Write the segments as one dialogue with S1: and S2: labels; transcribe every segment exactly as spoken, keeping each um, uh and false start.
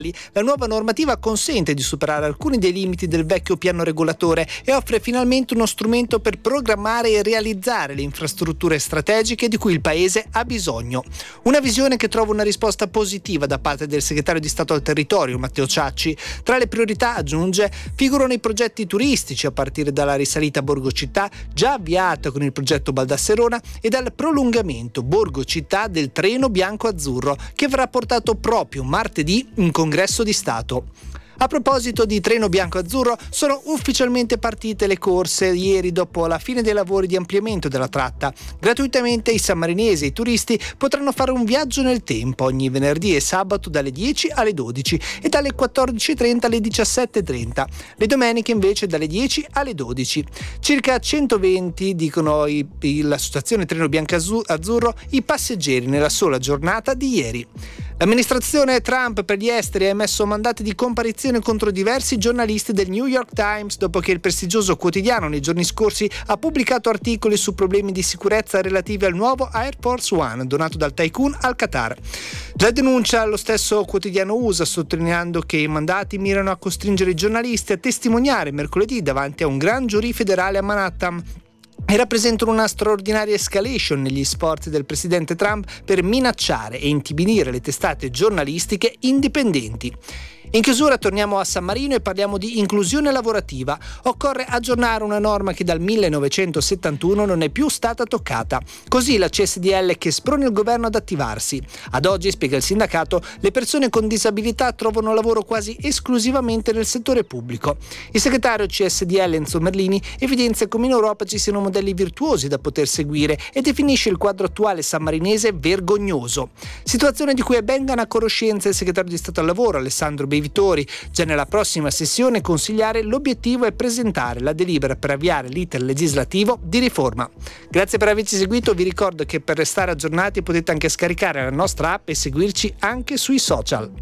S1: La nuova normativa consente di superare alcuni dei limiti del vecchio piano regolatore e offre finalmente uno strumento per programmare e realizzare le infrastrutture strategiche di cui il Paese ha bisogno. Una visione che trova una risposta positiva da parte del segretario di Stato al territorio, Matteo Ciacci. Tra le priorità, aggiunge, figurano i progetti turistici a partire dalla risalita Borgo Città, già avviata con il progetto Baldasserona, e dal prolungamento Borgo Città del treno bianco-azzurro, che verrà portato proprio martedì in Congresso di Stato. A proposito di treno bianco-azzurro, sono ufficialmente partite le corse ieri dopo la fine dei lavori di ampliamento della tratta. Gratuitamente i sammarinesi e i turisti potranno fare un viaggio nel tempo ogni venerdì e sabato dalle dieci alle dodici e dalle quattordici e trenta alle diciassette e trenta. Le domeniche invece dalle dieci alle dodici. Circa centoventi, dicono i, l'associazione Treno Bianco-Azzurro, i passeggeri nella sola giornata di ieri. L'amministrazione Trump per gli esteri ha emesso mandati di comparizione contro diversi giornalisti del New York Times dopo che il prestigioso quotidiano nei giorni scorsi ha pubblicato articoli su problemi di sicurezza relativi al nuovo Air Force One donato dal tycoon al Qatar. La denuncia lo stesso quotidiano U S A, sottolineando che i mandati mirano a costringere i giornalisti a testimoniare mercoledì davanti a un gran giurì federale a Manhattan e rappresentano una straordinaria escalation negli sforzi del presidente Trump per minacciare e intimidire le testate giornalistiche indipendenti. In chiusura torniamo a San Marino e parliamo di inclusione lavorativa. Occorre aggiornare una norma che dal millenovecentosettantuno non è più stata toccata. Così la C S D L che sprona il governo ad attivarsi. Ad oggi, spiega il sindacato, le persone con disabilità trovano lavoro quasi esclusivamente nel settore pubblico. Il segretario C S D L Enzo Merlini evidenzia come in Europa ci siano modelli virtuosi da poter seguire e definisce il quadro attuale sammarinese vergognoso. Situazione di cui è ben a conoscenza il segretario di Stato al lavoro Alessandro Bevitori. Già nella prossima sessione consigliare l'obiettivo è presentare la delibera per avviare l'iter legislativo di riforma. Grazie per averci seguito, vi ricordo che per restare aggiornati potete anche scaricare la nostra app e seguirci anche sui social.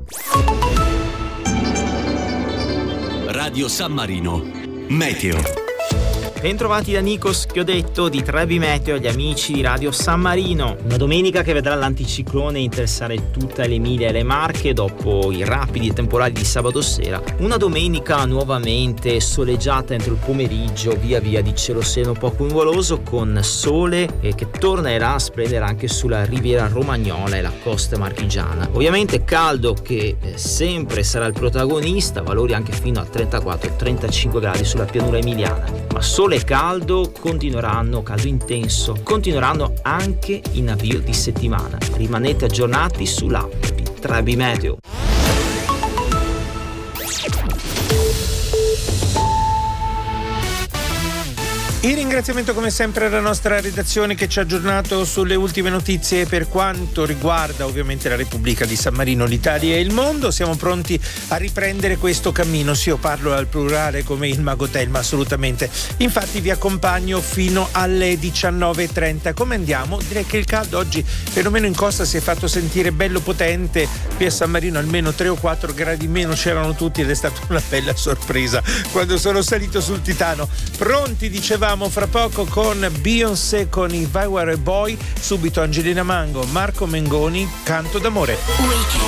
S2: Radio San Marino Meteo.
S3: Bentrovati da Nikos Chiodetto di Trebi Meteo agli amici di Radio San Marino. Una domenica che vedrà l'anticiclone interessare tutta l'Emilia e le Marche dopo i rapidi temporali di sabato sera. Una domenica nuovamente soleggiata entro il pomeriggio, via via di cielo sereno poco nuvoloso, con sole e che tornerà a splendere anche sulla riviera romagnola e la costa marchigiana. Ovviamente caldo che sempre sarà il protagonista, valori anche fino a trentaquattro trentacinque gradi sulla pianura emiliana. Ma sole e caldo continueranno, caldo intenso, continueranno anche in avvio di settimana. Rimanete aggiornati sull'app di Trebi Meteo.
S4: Il ringraziamento come sempre alla nostra redazione che ci ha aggiornato sulle ultime notizie per quanto riguarda ovviamente la Repubblica di San Marino, l'Italia e il mondo. Siamo pronti a riprendere questo cammino. Sì, io parlo al plurale come il Magotel, ma assolutamente. Infatti vi accompagno fino alle diciannove e trenta. Come andiamo? Direi che il caldo oggi perlomeno in costa si è fatto sentire bello potente. Qui a San Marino almeno tre o quattro gradi meno c'erano tutti ed è stata una bella sorpresa quando sono salito sul Titano. Pronti, dicevamo, fra poco con Beyoncé con i If I Were a Boy, subito Angelina Mango, Marco Mengoni, Canto d'amore.
S5: Weekend.